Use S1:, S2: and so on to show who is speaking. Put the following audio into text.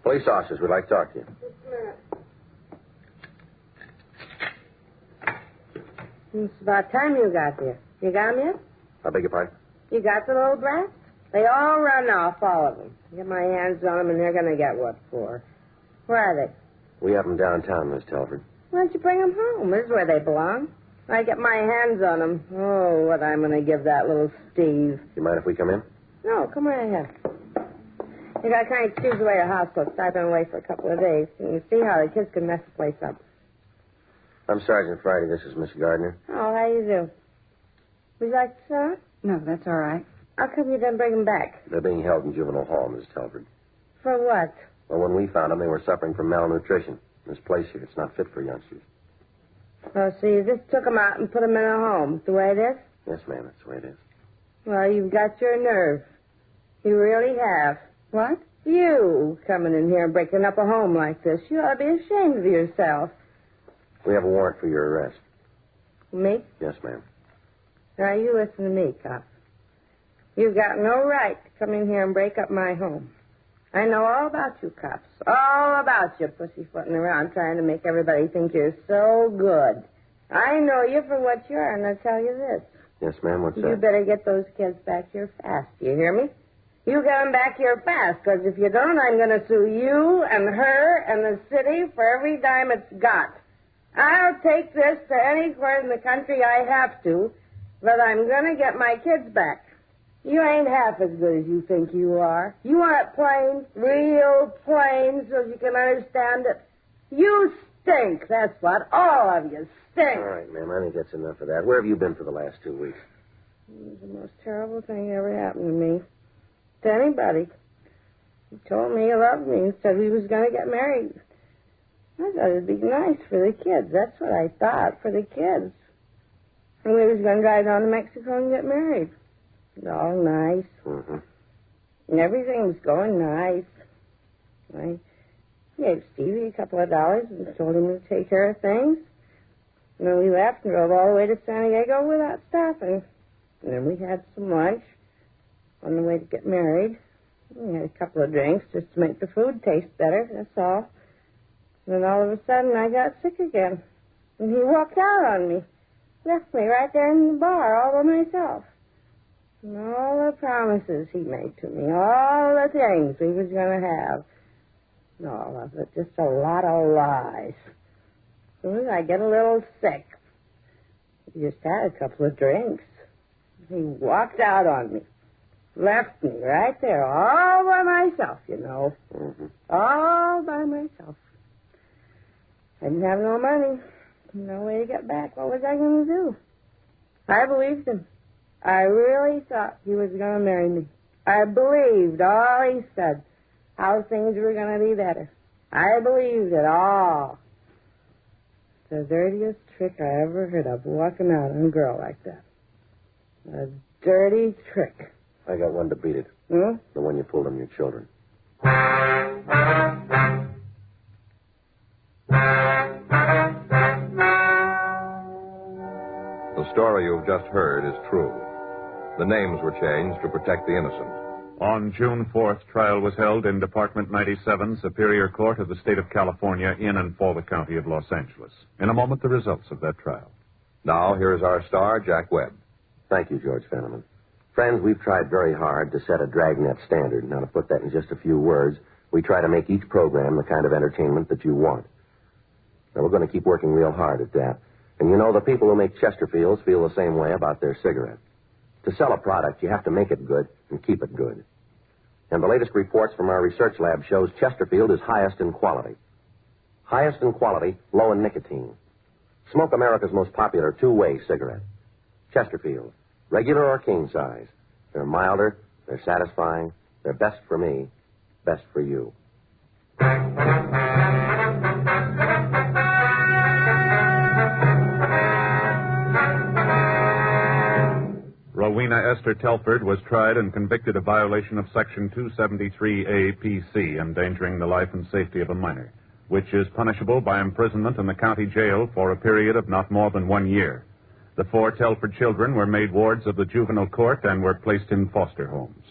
S1: Police officers, we'd like to talk to you.
S2: Just a minute. It's about time you got here. You got them yet?
S1: I beg your pardon?
S2: You got the little brats? They all run off, all of them. Get my hands on them, and they're going to get what for. Where are they?
S1: We have them downtown, Miss Telford.
S2: Why don't you bring them home? This is where they belong. I get my hands on them. Oh, what I'm going to give that little Steve.
S1: You mind if we come in?
S2: No, come right ahead. You got to kind of choose the way the house looks. I've been away for a couple of days. You can see how the kids can mess the place up.
S1: I'm Sergeant Friday. This is Miss Gardner.
S2: Oh, how you do? Would you like to sit down?
S3: No, that's all right.
S2: How come you didn't bring them back?
S1: They're being held in juvenile hall, Miss Telford.
S2: For what?
S1: Well, when we found them, they were suffering from malnutrition. This place here, it's not fit for youngsters.
S2: Oh, so you just took them out and put them in a home, the way it is?
S1: Yes, ma'am, that's the way it is.
S2: Well, you've got your nerve. You really have.
S3: What?
S2: You coming in here and breaking up a home like this. You ought to be ashamed of yourself.
S1: We have a warrant for your arrest.
S2: Me?
S1: Yes, ma'am.
S2: Now, you listen to me, cop. You've got no right to come in here and break up my home. I know all about you, cops. All about you pussyfooting around trying to make everybody think you're so good. I know you for what you are, and I'll tell you this.
S1: Yes, ma'am, what's that?
S2: You better get those kids back here fast. Do you hear me? You get them back here fast, because if you don't, I'm going to sue you and her and the city for every dime it's got. I'll take this to any court in the country I have to, but I'm going to get my kids back. You ain't half as good as you think you are. You want it plain, real plain, so you can understand it. You stink, that's what. All of you stink.
S1: All right, ma'am, I think that's enough of that. Where have you been for the last 2 weeks?
S2: It was the most terrible thing that ever happened to me. To anybody. He told me he loved me and said we was going to get married. I thought it'd be nice for the kids. That's what I thought, for the kids. And we was going to drive down to Mexico and get married. All nice.
S1: Mm-hmm.
S2: And everything was going nice. I gave Stevie a couple of dollars and told him to take care of things. And then we left and drove all the way to San Diego without stopping. And then we had some lunch on the way to get married. We had a couple of drinks just to make the food taste better, that's all. And then all of a sudden I got sick again. And he walked out on me. Left me right there in the bar all by myself. And all the promises he made to me, all the things we was going to have. And all of it, just a lot of lies. As soon as I get a little sick, he just had a couple of drinks. He walked out on me. Left me right there, all by myself, you know.
S1: Mm-hmm.
S2: All by myself. I didn't have no money. No way to get back. What was I going to do? I believed him. I really thought he was going to marry me. I believed all he said, how things were going to be better. I believed it all. The dirtiest trick I ever heard of, walking out on a girl like that. A dirty trick.
S1: I got one to beat it.
S2: Hmm?
S1: The one you pulled on your children.
S4: The story you've just heard is true. The names were changed to protect the innocent.
S5: On June 4th, trial was held in Department 97, Superior Court of the State of California, in and for the County of Los Angeles. In a moment, the results of that trial.
S4: Now, here's our star, Jack Webb.
S1: Thank you, George Fenneman. Friends, we've tried very hard to set a Dragnet standard. Now, to put that in just a few words, we try to make each program the kind of entertainment that you want. Now, we're going to keep working real hard at that. And you know, the people who make Chesterfields feel the same way about their cigarette. To sell a product, you have to make it good and keep it good. And the latest reports from our research lab shows Chesterfield is highest in quality. Highest in quality, low in nicotine. Smoke America's most popular two-way cigarette. Chesterfield, regular or king size. They're milder, they're satisfying, they're best for me, best for you.
S5: Rowena Esther Telford was tried and convicted of violation of Section 273A PC, endangering the life and safety of a minor, which is punishable by imprisonment in the county jail for a period of not more than 1 year. The 4 Telford children were made wards of the juvenile court and were placed in foster homes.